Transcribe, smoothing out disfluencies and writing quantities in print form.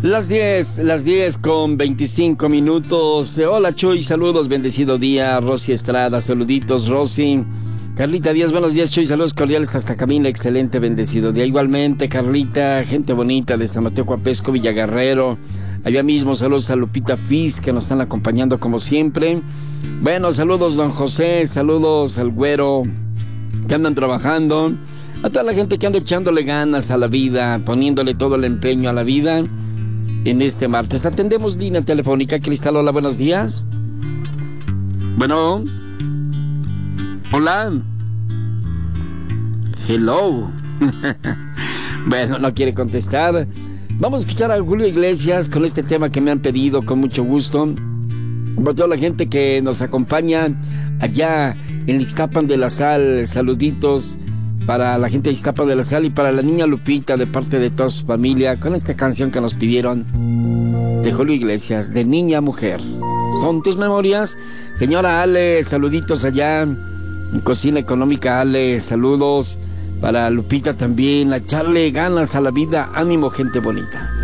Las 10 con 25 minutos. Hola Chuy, saludos, bendecido día. Rosy Estrada, saluditos Rosy. Carlita Díaz, buenos días Chuy, saludos cordiales hasta Camila, excelente, bendecido día. Igualmente Carlita, gente bonita de San Mateo Coapesco, Villaguerrero. Allá mismo saludos a Lupita Fis, que nos están acompañando como siempre. Bueno, saludos don José, saludos al güero, que andan trabajando. A toda la gente que anda echándole ganas a la vida, poniéndole todo el empeño a la vida. En este martes atendemos línea telefónica. Cristal, hola, buenos días. Bueno. Hola. Hello. Bueno, no quiere contestar. Vamos a escuchar a Julio Iglesias con este tema que me han pedido con mucho gusto. Por toda la gente que nos acompaña allá en Ixtapan de la Sal, saluditos para la gente de Ixtapan de la Sal y para la niña Lupita de parte de toda su familia con esta canción que nos pidieron de Julio Iglesias, de Niña a Mujer. ¿Son tus memorias? Señora Ale, saluditos allá en Cocina Económica. Ale, saludos para Lupita también, a echarle ganas a la vida, ánimo gente bonita.